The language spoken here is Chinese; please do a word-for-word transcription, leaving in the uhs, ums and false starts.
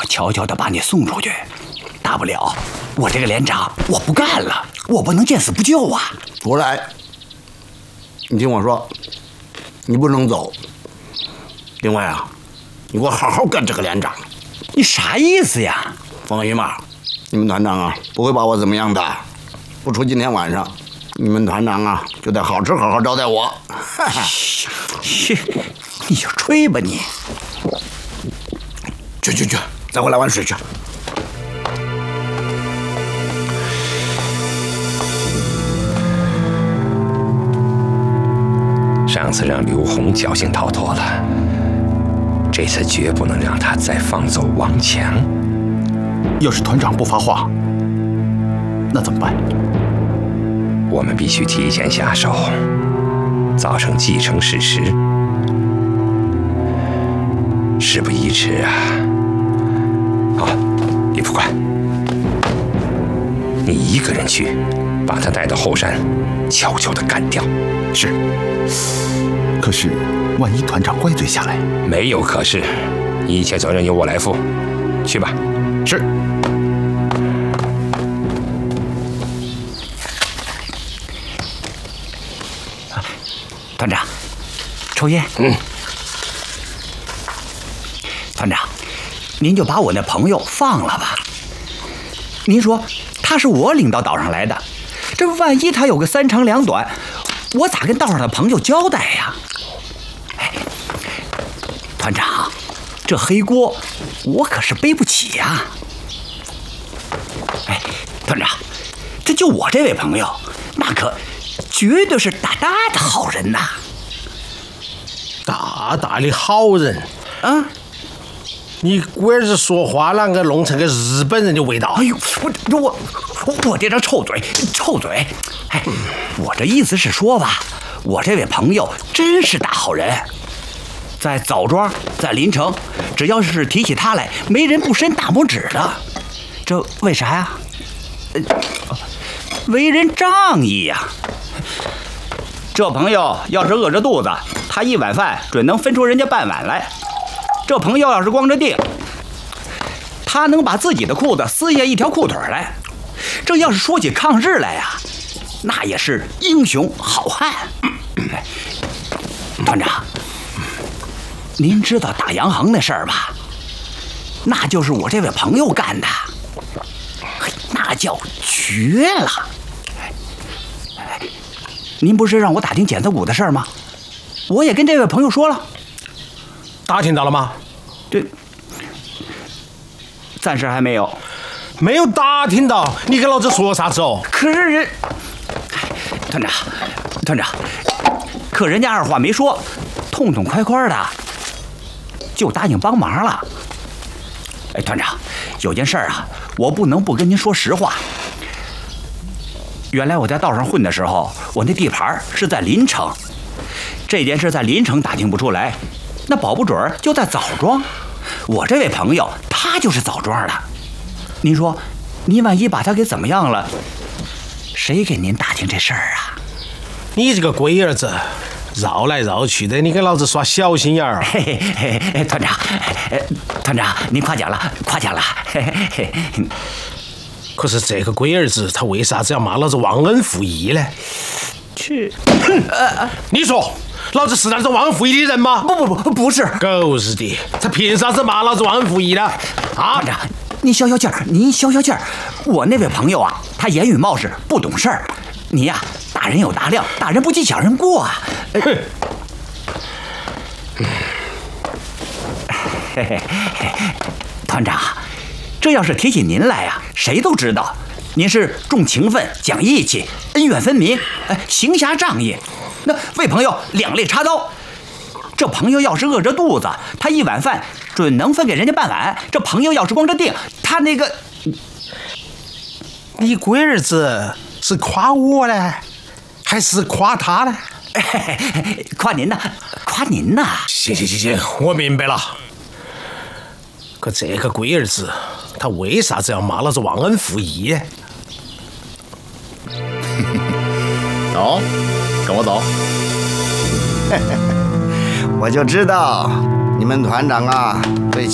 我悄悄地把你送出去，大不了我这个连长我不干了，我不能见死不救啊！ 出来，你听我说，你不能走。另外啊，你给我好好干这个连长。 你啥意思呀？ 放心吧，你们团长啊不会把我怎么样的。不出今天晚上，你们团长啊就得好吃好好招待我。哈哈， 你就吹吧你！ 去去去，再回来玩水去。 上次让刘红侥幸逃脱了，这次绝不能让他再放走王强。 要是团长不发话，那怎么办？ 我们必须提前下手，造成既成事实。事不宜迟啊！好，李副官，你一个人去，把他带到后山，悄悄地干掉。 是。可是，万一团长怪罪下来， 没有可是，一切责任由我来负。去吧。 是。 团长，抽烟。 嗯。 团长，您就把我那朋友放了吧。您说他是我领到岛上来的，这万一他有个三长两短，我咋跟道上的朋友交代呀？哎，团长，这黑锅我可是背不起呀。哎，团长，这就我这位朋友，那可绝对是大大的好人呐！ 大大的好人啊！ 你龟儿子说话啷个弄成个日本人的味道？ 哎呦，我我我这张臭嘴，臭嘴！哎，我这意思是说吧，我这位朋友真是大好人，在枣庄，在临城，只要是提起他来，没人不伸大拇指的。这为啥呀？呃，为人仗义呀。这朋友要是饿着肚子，他一碗饭准能分出人家半碗来。这朋友要是光着腚，他能把自己的裤子撕下一条裤腿来。这要是说起抗日来呀，那也是英雄好汉。团长，您知道打洋行那事儿吧？那就是我这位朋友干的，那叫绝了。您不是让我打听检测股的事儿吗？我也跟这位朋友说了。 打听到了吗？ 这暂时还没有， 没有打听到，你跟老子说啥子哦？ 可是人，团长，团长，可人家二话没说，痛痛快快的就答应帮忙了。哎，团长，有件事儿啊，我不能不跟您说实话。原来我在道上混的时候，我那地盘是在临城，这件事在临城打听不出来。那保不准就在枣庄，我这位朋友他就是枣庄的。您说，您万一把他给怎么样了，谁给您打听这事儿啊？ 你这个龟儿子，绕来绕去的，你跟老子耍小心眼儿。 嘿嘿嘿，团长，团长，您夸奖了，夸奖了。嘿嘿嘿。 可是这个龟儿子，他为啥子要骂老子忘恩负义呢？ 去， 呃，你说。老子是那种忘恩负义的人吗？ 不不不，不是。 狗日的，他凭啥子骂老子忘恩负义呢？啊！ 团长，您消消气儿，您消消气儿。我那位朋友啊，他言语冒失，不懂事儿。你呀、啊，大人有大量，大人不计小人过啊。呃、嘿嘿嘿，团长，这要是提起您来呀、啊，谁都知道，您是重情分、讲义气、恩怨分明，哎，行侠仗义。那为朋友两肋插刀，这朋友要是饿着肚子，他一碗饭准能分给人家半碗。这朋友要是光着腚，他那个…… 你龟儿子是夸我呢，还是夸他呢？ 夸您呢，夸您呢。 行行行行，我明白了。可这个龟儿子，他为啥子要骂老子忘恩负义呢？ 走。跟我走，我就知道你们团长啊对